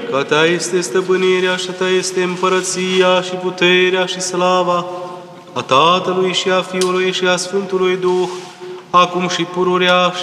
că a Ta este stăpânirea și a Ta este împărăția și puterea și slava a Tatălui și a Fiului și a Sfântului Duh, acum și pururea și